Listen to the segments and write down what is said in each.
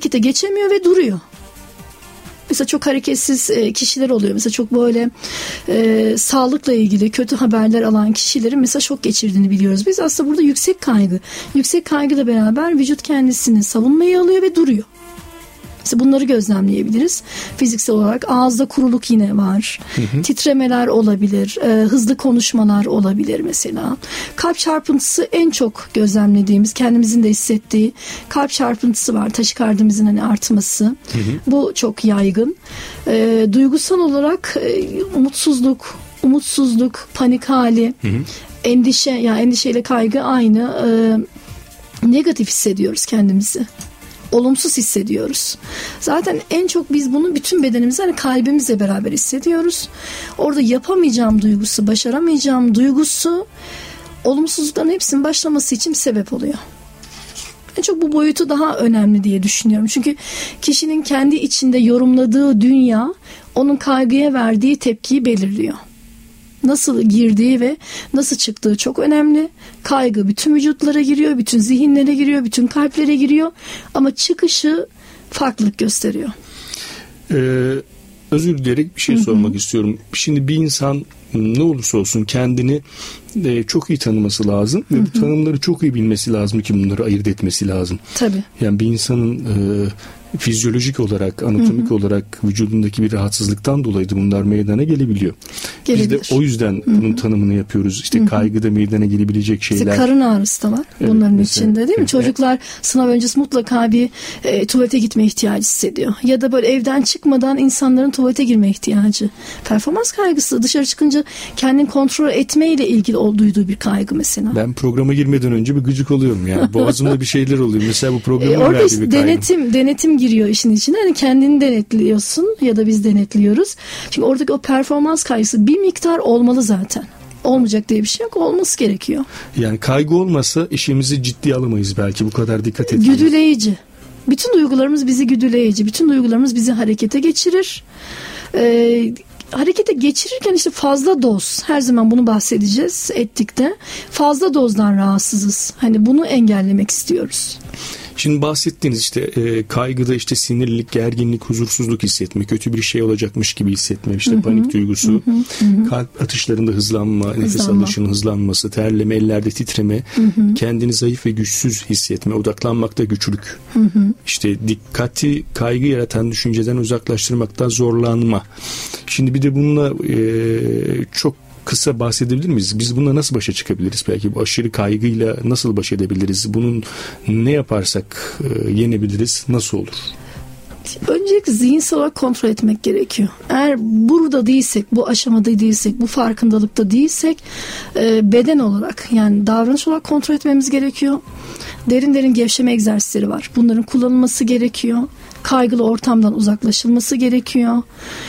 harekete geçemiyor ve duruyor. Mesela çok hareketsiz kişiler oluyor. Mesela çok böyle sağlıkla ilgili kötü haberler alan kişilerin mesela şok geçirdiğini biliyoruz. Biz aslında burada yüksek kaygı. Yüksek kaygıyla beraber vücut kendisini savunmayı alıyor ve duruyor. Mesela bunları gözlemleyebiliriz. Fiziksel olarak ağızda kuruluk yine var. Titremeler olabilir. Hızlı konuşmalar olabilir mesela. Kalp çarpıntısı en çok gözlemlediğimiz, kendimizin de hissettiği kalp çarpıntısı var. Taşikardimizin hani artması. Bu çok yaygın. Duygusal olarak umutsuzluk, panik hali, endişe, yani endişeyle kaygı aynı. Negatif hissediyoruz kendimizi. Olumsuz hissediyoruz. Zaten en çok biz bunu bütün bedenimizle, hani kalbimizle beraber hissediyoruz. Orada yapamayacağım duygusu, başaramayacağım duygusu olumsuzlukların hepsinin başlaması için bir sebep oluyor. En çok bu boyutu daha önemli diye düşünüyorum. Çünkü kişinin kendi içinde yorumladığı dünya onun kaygıya verdiği tepkiyi belirliyor. Nasıl girdiği ve nasıl çıktığı çok önemli. Kaygı bütün vücutlara giriyor, bütün zihinlere giriyor, bütün kalplere giriyor. Ama çıkışı farklılık gösteriyor. Özür dileyerek bir şey sormak istiyorum. Şimdi bir insan ne olursa olsun kendini çok iyi tanıması lazım. Ve bu tanımları çok iyi bilmesi lazım ki bunları ayırt etmesi lazım. Tabii. Yani bir insanın fizyolojik olarak, anatomik olarak vücudundaki bir rahatsızlıktan dolayı da bunlar meydana gelebiliyor. Gelebilir. Biz de o yüzden bunun tanımını yapıyoruz. İşte kaygıda meydana gelebilecek şeyler. İşte karın ağrısı da var bunların mesela, içinde, değil mi? Çocuklar sınav öncesi mutlaka bir tuvalete gitme ihtiyacı hissediyor. Ya da böyle evden çıkmadan insanların tuvalete girme ihtiyacı. Performans kaygısı, dışarı çıkınca kendini kontrol etmeyle ilgili duyduğu bir kaygı mesela. Ben programa girmeden önce bir gıcık oluyorum yani. Boğazımda bir şeyler oluyor. Mesela bu programın verdiği bir kaygı. Denetim giriyor işin içine. Hani kendini denetliyorsun ya da biz denetliyoruz. Çünkü oradaki o performans kaygısı bir miktar olmalı zaten. Olmayacak diye bir şey yok. Olması gerekiyor. Yani kaygı olmasa işimizi ciddiye alamayız belki. Bu kadar dikkat etmeyiz. Güdüleyici. Bütün duygularımız bizi güdüleyici. Bütün duygularımız bizi harekete geçirir. Harekete geçirirken işte fazla doz, her zaman bunu bahsedeceğiz ettikte, fazla dozdan rahatsızız. Hani bunu engellemek istiyoruz. Şimdi bahsettiğiniz işte kaygıda işte sinirlilik, gerginlik, huzursuzluk hissetme, kötü bir şey olacakmış gibi hissetme, işte panik duygusu, kalp atışlarında hızlanma, nefes alışının hızlanması, terleme, ellerde titreme, kendini zayıf ve güçsüz hissetme, odaklanmakta güçlük, işte dikkati kaygı yaratan düşünceden uzaklaştırmakta zorlanma. Şimdi bir de bununla çok kısa bahsedebilir miyiz? Biz bununla nasıl başa çıkabiliriz? Belki bu aşırı kaygıyla nasıl baş edebiliriz? Bunun ne yaparsak yenebiliriz? Nasıl olur? Öncelikle zihinsel olarak kontrol etmek gerekiyor. Eğer burada değilsek, bu aşamada değilsek, bu farkındalıkta değilsek beden olarak, yani davranış olarak kontrol etmemiz gerekiyor. Derin gevşeme egzersizleri var. Bunların kullanılması gerekiyor. Kaygılı ortamdan uzaklaşılması gerekiyor.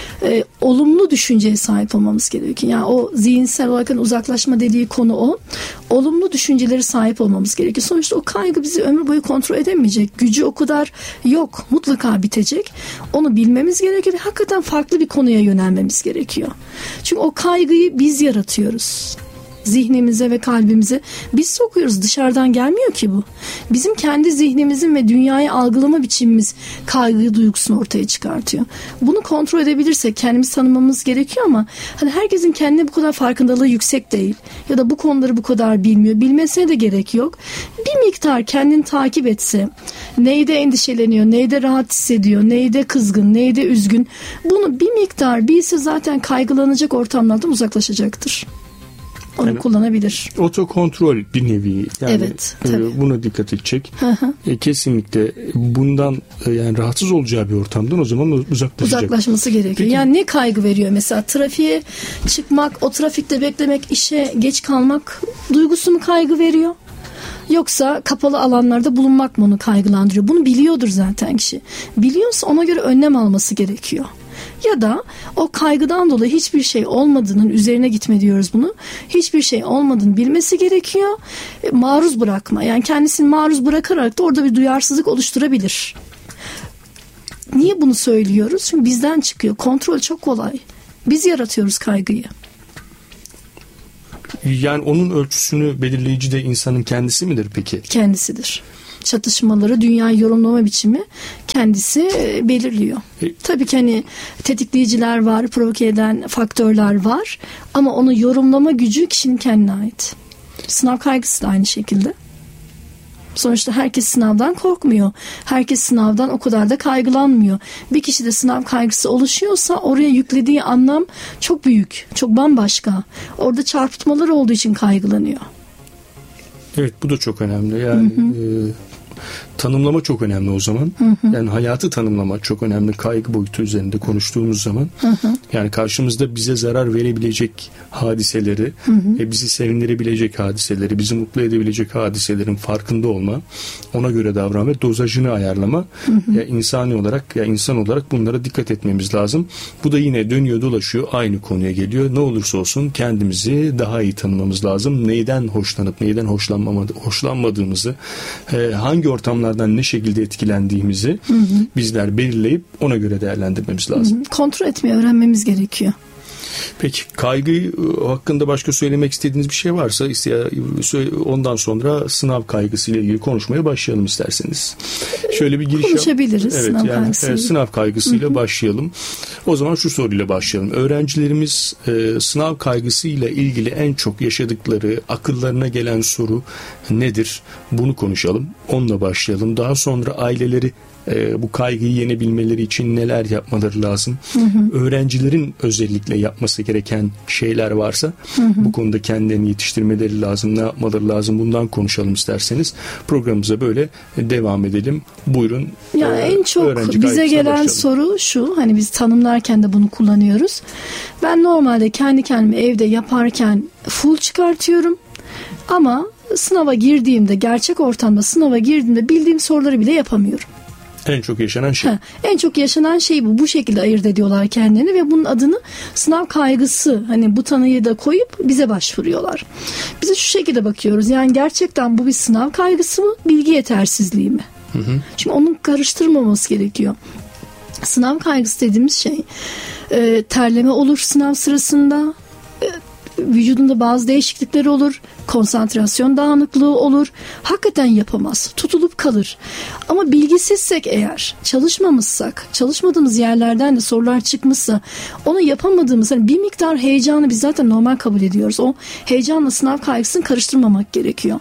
Olumlu düşünceye sahip olmamız gerekiyor. Yani o zihinsel olarak uzaklaşma dediği konu o. Olumlu düşünceleri sahip olmamız gerekiyor. Sonuçta o kaygı bizi ömür boyu kontrol edemeyecek. Gücü o kadar yok. Mutlaka bitecek. Onu bilmemiz gerekiyor ve hakikaten farklı bir konuya yönelmemiz gerekiyor. Çünkü o kaygıyı biz yaratıyoruz. Zihnimize ve kalbimize biz sokuyoruz. Dışarıdan gelmiyor ki bu. Bizim kendi zihnimizin ve dünyayı algılama biçimimiz kaygı duygusunu ortaya çıkartıyor. Bunu kontrol edebilirsek kendimizi tanımamız gerekiyor ama hani herkesin kendine bu kadar farkındalığı yüksek değil. Ya da bu konuları bu kadar bilmiyor. Bilmesine de gerek yok. Bir miktar kendini takip etse, neyde endişeleniyor, neyde rahat hissediyor, neyde kızgın, neyde üzgün, bunu bir miktar bilse zaten kaygılanacak ortamlardan uzaklaşacaktır. Onu yani kullanabilir. Otokontrol bir nevi. Yani evet. Buna dikkat edecek. Kesinlikle bundan yani rahatsız olacağı bir ortamdan o zaman uzaklaşması gerekiyor. Peki, yani ne kaygı veriyor? Mesela trafiğe çıkmak, o trafikte beklemek, işe geç kalmak duygusu mu kaygı veriyor? Yoksa kapalı alanlarda bulunmak mı onu kaygılandırıyor? Bunu biliyordur zaten kişi. Biliyorsa ona göre önlem alması gerekiyor. Ya da o kaygıdan dolayı hiçbir şey olmadığının üzerine gitme diyoruz bunu. Hiçbir şey olmadığını bilmesi gerekiyor. Maruz bırakma. Yani kendisini maruz bırakarak da orada bir duyarsızlık oluşturabilir. Niye bunu söylüyoruz? Çünkü bizden çıkıyor. Kontrol çok kolay. Biz yaratıyoruz kaygıyı. Yani onun ölçüsünü belirleyici de insanın kendisi midir peki? Kendisidir. çatışmaları, dünyayı yorumlama biçimi kendisi belirliyor. Tabii ki hani tetikleyiciler var, provoke eden faktörler var ama onu yorumlama gücü kişinin kendine ait. Sınav kaygısı da aynı şekilde. Sonuçta herkes sınavdan korkmuyor. Herkes sınavdan o kadar da kaygılanmıyor. Bir kişide sınav kaygısı oluşuyorsa oraya yüklediği anlam çok büyük, çok bambaşka. Orada çarpıtmalar olduğu için kaygılanıyor. Evet, bu da çok önemli. Yani tanımlama çok önemli o zaman. Yani hayatı tanımlama çok önemli. Kaygı boyutu üzerinde konuştuğumuz zaman. Yani karşımızda bize zarar verebilecek hadiseleri ve bizi sevindirebilecek hadiseleri, bizi mutlu edebilecek hadiselerin farkında olma, ona göre davranma ve dozajını ayarlama. Ya insan olarak bunlara dikkat etmemiz lazım. Bu da yine dönüyor dolaşıyor aynı konuya geliyor. Ne olursa olsun kendimizi daha iyi tanımamız lazım. Neyden hoşlanıp neyden hoşlanmadığımızı, hangi ortamlardan ne şekilde etkilendiğimizi bizler belirleyip ona göre değerlendirmemiz lazım. Kontrol etmeyi öğrenmemiz gerekiyor. Peki kaygı hakkında başka söylemek istediğiniz bir şey varsa ondan sonra sınav kaygısıyla ilgili konuşmaya başlayalım isterseniz. Şöyle bir giriş konuşabiliriz. Evet, sınav kaygısıyla başlayalım. O zaman şu soruyla başlayalım. Öğrencilerimiz sınav kaygısıyla ilgili en çok yaşadıkları, akıllarına gelen soru nedir? Bunu konuşalım. Onunla başlayalım. Daha sonra aileleri bu kaygıyı yenebilmeleri için neler yapmaları lazım? Öğrencilerin özellikle yapması gereken şeyler varsa bu konuda kendilerini yetiştirmeleri lazım. Ne yapmaları lazım? Bundan konuşalım isterseniz. Programımıza böyle devam edelim. Buyurun. Ya en çok bize gelen başlayalım. Soru şu. Hani biz tanımlarken de bunu kullanıyoruz. Ben normalde kendi kendime evde yaparken full çıkartıyorum. Ama sınava girdiğimde, gerçek ortamda sınava girdiğimde bildiğim soruları bile yapamıyorum. En çok yaşanan şey. En çok yaşanan şey bu. Bu şekilde ayırt ediyorlar kendilerini ve bunun adını sınav kaygısı, hani bu tanıyı da koyup bize başvuruyorlar. Biz de şu şekilde bakıyoruz. Yani gerçekten bu bir sınav kaygısı mı, bilgi yetersizliği mi? Çünkü onun karıştırmaması gerekiyor. Sınav kaygısı dediğimiz şey terleme olur sınav sırasında, vücudunda bazı değişiklikler olur, konsantrasyon dağınıklığı olur, hakikaten yapamaz, tutulup kalır. Ama bilgisizsek eğer, çalışmamışsak, çalışmadığımız yerlerden de sorular çıkmışsa, onu yapamadığımız, hani bir miktar heyecanı biz zaten normal kabul ediyoruz. O heyecanla sınav kaygısını karıştırmamak gerekiyor.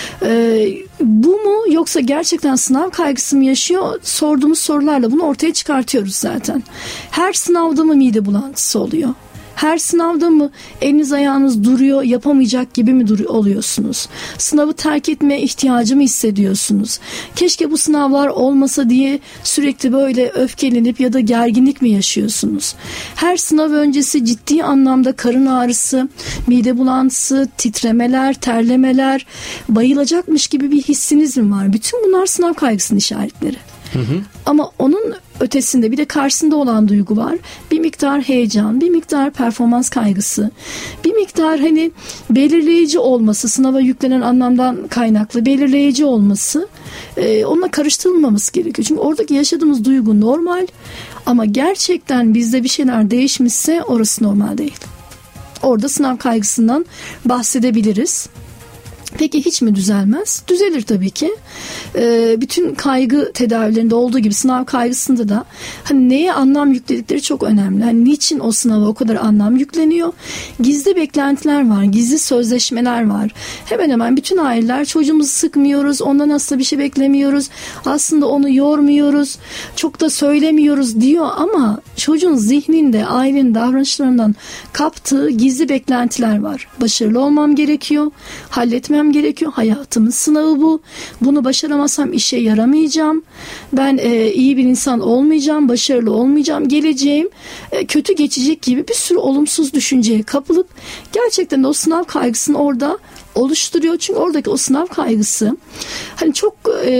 Bu mu yoksa gerçekten sınav kaygısı mı yaşıyor? Sorduğumuz sorularla bunu ortaya çıkartıyoruz zaten. Her sınavda mı mide bulantısı oluyor? Her sınavda mı eliniz ayağınız duruyor, yapamayacak gibi mi oluyorsunuz? Sınavı terk etmeye ihtiyacı mı hissediyorsunuz? Keşke bu sınavlar olmasa diye sürekli böyle öfkelenip ya da gerginlik mi yaşıyorsunuz? Her sınav öncesi ciddi anlamda karın ağrısı, mide bulantısı, titremeler, terlemeler, bayılacakmış gibi bir hissiniz mi var? Bütün bunlar sınav kaygısının işaretleri. Ama onun ötesinde bir de karşısında olan duygu var. Bir miktar heyecan, bir miktar performans kaygısı, bir miktar hani belirleyici olması, sınava yüklenen anlamdan kaynaklı belirleyici olması, onunla karıştırılmaması gerekiyor. Çünkü oradaki yaşadığımız duygu normal ama gerçekten bizde bir şeyler değişmişse orası normal değil. Orada sınav kaygısından bahsedebiliriz. Peki hiç mi düzelmez? Düzelir tabii ki. Bütün kaygı tedavilerinde olduğu gibi sınav kaygısında da hani neye anlam yükledikleri çok önemli. Hani niçin o sınava o kadar anlam yükleniyor? Gizli beklentiler var, gizli sözleşmeler var. Hemen hemen bütün aileler çocuğumuzu sıkmıyoruz, ondan asla bir şey beklemiyoruz. Aslında onu yormuyoruz, çok da söylemiyoruz diyor ama çocuğun zihninde, ailenin davranışlarından kaptığı gizli beklentiler var. Başarılı olmam gerekiyor, halletmem gerekiyor. Hayatımın sınavı bu. Bunu başaramazsam işe yaramayacağım. Ben iyi bir insan olmayacağım, başarılı olmayacağım. Geleceğim kötü geçecek gibi bir sürü olumsuz düşünceye kapılıp gerçekten de o sınav kaygısını orada oluşturuyor. Çünkü oradaki o sınav kaygısı hani çok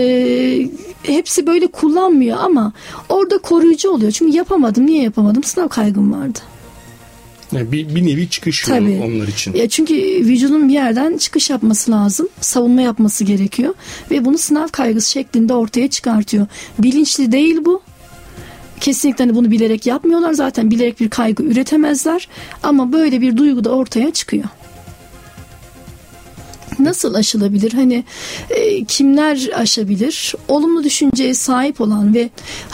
hepsi böyle kullanmıyor ama orada koruyucu oluyor. Çünkü yapamadım. Niye yapamadım? Sınav kaygım vardı. Bir nevi çıkış yolu onlar için. Ya çünkü vücudun bir yerden çıkış yapması lazım. Savunma yapması gerekiyor. Ve bunu sınav kaygısı şeklinde ortaya çıkartıyor. Bilinçli değil bu. Kesinlikle hani bunu bilerek yapmıyorlar. Zaten bilerek bir kaygı üretemezler. Ama böyle bir duygu da ortaya çıkıyor. Nasıl aşılabilir? Hani kimler aşabilir? Olumlu düşünceye sahip olan ve